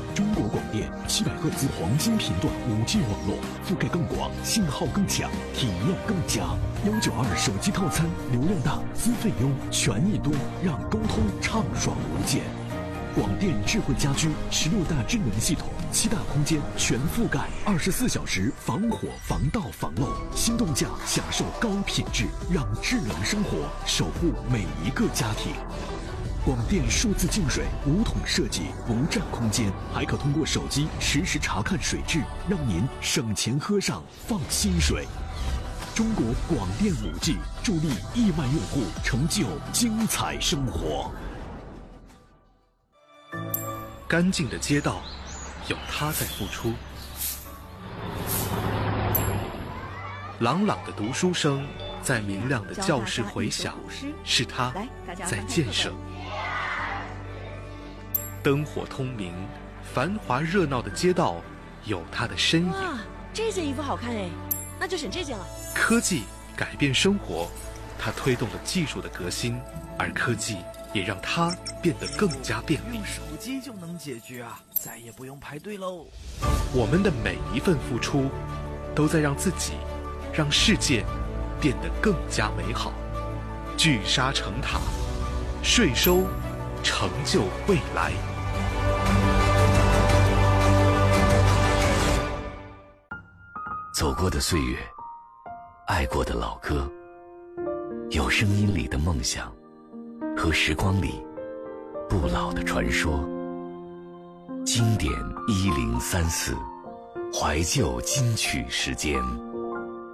中国广电700赫兹黄金频段5G 网络，覆盖更广，信号更强，体验更佳。192手机套餐，流量大，资费优，权益多，让沟通畅爽无间。广电智慧家居16大智能系统，7大空间全覆盖，24小时防火防盗防漏，心动价享受高品质，让智能生活守护每一个家庭。广电数字净水无桶设计，不占空间，还可通过手机实时查看水质，让您省钱喝上放心水。中国广电5G助力亿万用户成就精彩生活。 干净的街道，有他在付出；朗朗的读书声，在明亮的教室回响，是他在建设。灯火通明，繁华热闹的街道，有他的身影。 哇，这件衣服好看哎，那就选这件了。 科技改变生活，它推动了技术的革新，而科技也让它变得更加便利。 用手机就能解决啊，再也不用排队喽。 我们的每一份付出，都在让自己、让世界变得更加美好。聚沙成塔，税收成就未来。 走过的岁月，爱过的老歌，有声音里的梦想，和时光里不老的传说。经典1034，怀旧金曲时间。